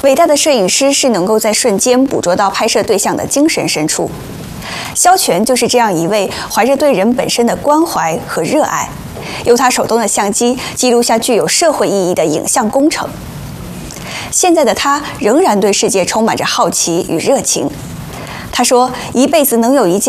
伟大的摄影师是能够在瞬间捕捉到拍摄对象的精神深处。萧全就是这样一位怀着对人本身的关怀和热爱，用他手中的相机记录下具有社会意义的影像工程。现在的他仍然对世界充满着好奇与热情。他说：“一辈子能有一件